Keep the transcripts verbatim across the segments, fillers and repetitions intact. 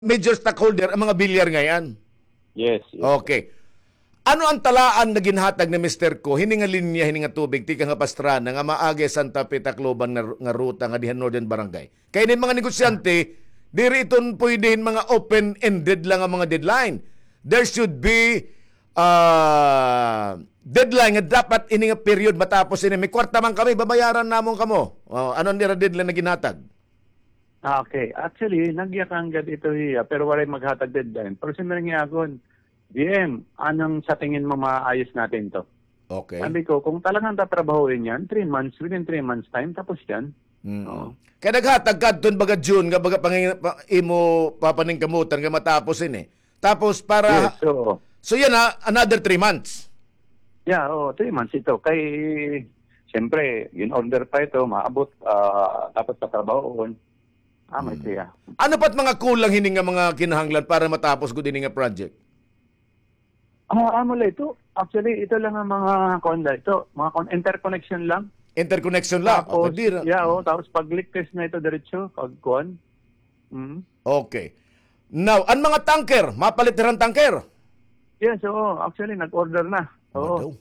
major stockholder ang mga bilyar ngayon. Yes. yes. Okay. Ano ang talaan na ginhatag ni mister Ko hini nga linya hini nga tubig tika nga pastrana nga maagi Santa Fe Tacloban nga, nga ruta nga dihan Northern Barangay. Kay nin mga negosyante diri iton pwedeng mga open-ended lang ang mga deadline. There should be uh, deadline nga dapat ini nga period matapos ini. May kwarta man kami babayaran namon kamo. Oh, ano nira deadline na ginhatag? Ah, okay. Actually, nagyakang gad ito hiya, pero walay maghatag deadline. Pero sinari nga ako, D M, anong sa tingin mo maayos natin to? Okay. Sabi ko, kung talagang tatrabahuin yan, three months, within three months time, tapos yan. Mm. Oo. Kaya naghatag ka doon baga June, nga baga pangin, pa, imo papaning kamutan, nga matapos ini. Tapos para, Yes, so, so yan ha, another three months. yeah, oh, three months ito. Kay, siyempre, in order pa ito, maabot, uh, tapos tatrabahuin. Ah, may Hmm. siya. Ano pat mga kulang hini nga mga kinahanglan para matapos gud ini nga project? Ah, amo lang ito. Actually, ito lang ang mga konda. Ito, mga kon interconnection lang. Interconnection lang. Tapos, Okay, dira. yeah, oh, tapos pag leak test na ito diretso, pag kuan. Mm. Okay. Now, ang mga tanker, mapalit rin tanker. Yes, oo. Actually, nag-order na. Oo. Ano?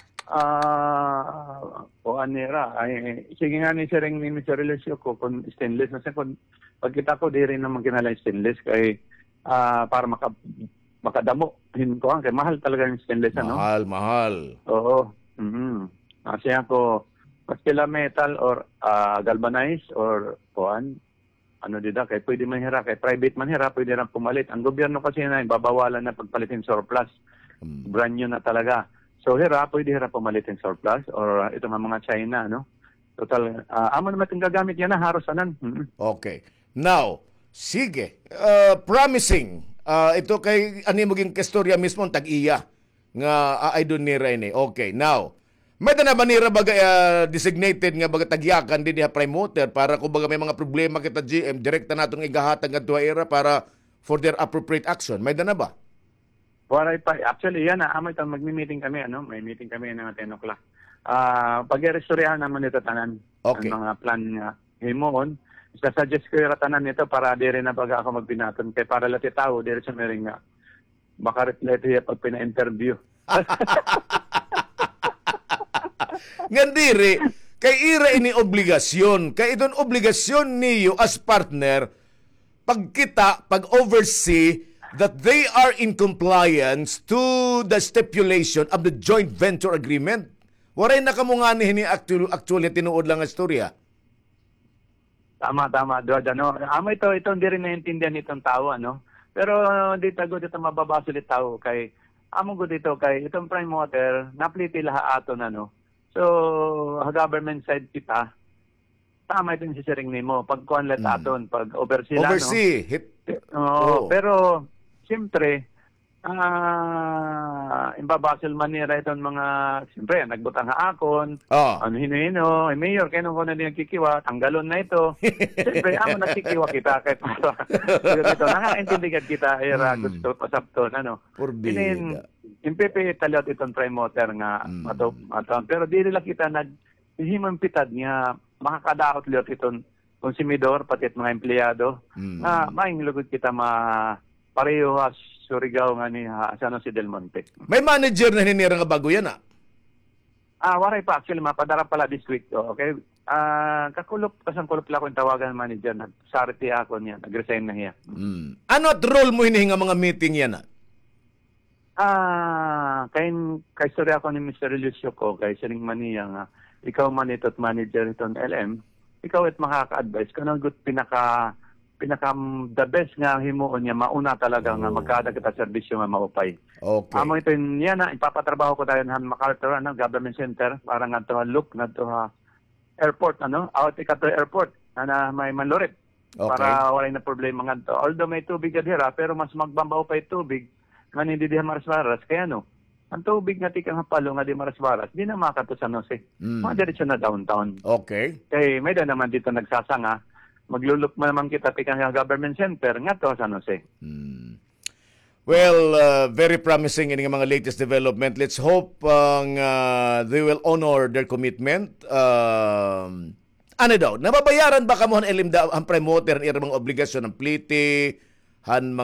Ah, o anira. Ay, sige nga ni Sering ni Mister Relisio ko kung stainless. Kasi kung pagkita ko, di rin naman kinala yung stainless kay ah, para maka, makadamo. Hin ko, kay mahal talaga yung stainless. Ano? Mahal, mahal. Oo. Mm-hmm. Kasi ako, mas kila metal or ah, galvanized or kuan, ano dida, kay pwede man hira, kay private man hira, pwede rin pumalit. Ang gobyerno kasi na, babawalan na pagpalitin surplus. Hmm. Brand new na talaga. So hira, pwede hira pumalit yung surplus or uh, ito nga mga China, no? Total, uh, amo naman itong gagamit yan na, haros anan. Mm-hmm. Okay. Now, sige. Uh, promising. Uh, ito kay ani mo ging kastorya mismo tag-iya nga aay doon ni Rene. Okay. Now, may na ba nira baga uh, designated nga baga tagyakan din diha promoter para kung baga may mga problema kita G M direkta natong igahatag adto era para for their appropriate action. May na ba? Waray pa. Actually, yan na. Amo ito, magmi-meeting kami, ano? May meeting kami ng ten o'clock. Ah, pag-restoryahan naman ito tanan. Okay. Ang mga plan nga. Himon, isa-suggest ko yung tanan nito para di rin na baga ako magbinaton. Kaya para lati tao, di rin sa mering nga. Baka reflect yan pag pina-interview. Ngandiri, kay ira ini obligasyon. Kay idon obligasyon niyo as partner pagkita, pag-oversee that they are in compliance to the stipulation of the joint venture agreement. Waray na kamo nga ni actually, actually tinuod lang ang istorya. Tama, tama. Doon, ano. Amo ito, ito hindi rin naintindihan itong tao, ano? Pero dito, good ito mababasa ulit tao kay, amo good ito kay, itong prime water, napliti laha ato na, no? So, government side kita, tama ito yung sisiring mo. Pag kuhan let aton, pag oversee lang, no? Oversee. Hit. Oo, Oh. pero, siyempre, ah, imbabasel manira itong mga, siyempre, nagbutang haakon, Oh. ano hino-hino, eh, mayor, kaya nung ko na din nagkikiwa, tanggalon na ito. Siyempre, ako nagkikiwa kita, kahit para, ito, nakaintindigan kita, era, Hmm. gusto, pasapton, ano. Purbida. Inin, impepe talot itong promoter nga, Hmm. ato, ato, pero di nila kita nag, himang pitad nga, makakadaot liot itong konsumador, pati at mga empleyado, Hmm. na maing lugod kita ma pareho ha Surigao nga ni ha, San Jose del Monte. May manager na hinira nga bago yan ah. Ah, waray pa actually mapadara pala this week to. Okay. Ah, kakulop kasang kulop la ko yung tawagan ng manager na sarti ako niya, nag-resign na niya. Hmm. Ano at role mo hini nga mga meeting yan ah? Ah, kay kay story ako ni Mister Lucio ko kay Siring Mania nga ikaw man ito't manager itong L M, ikaw at makaka-advise kung ano good pinaka pinaka the best nga himuon niya mauna talaga nga Oh. magkada kita serbisyo nga maupay. Okay. Amo ito niya na ipapatrabaho ko tayo ng MacArthur ano, Government Center para nga to look na to ha, airport ano, out ka to airport na, na may manlurit. Okay. Para wala na problema nga to. Although may tubig adira pero mas magbambaw pa yung tubig nga hindi diha maras-maras kaya no. Ang tubig nga tikang hapalo nga di maras-maras, di na makato sa Jose. Mm. Mga diretso na downtown. Okay. Kay may da naman dito nagsasanga, maglulok man naman kita tikang nga government center nga to San Jose. Hmm. Well, uh, very promising in mga latest development. Let's hope ang uh, they will honor their commitment. Um, ano daw, nababayaran ba kamo ang L M D A ang promoter ang irang mga obligasyon ng pliti, han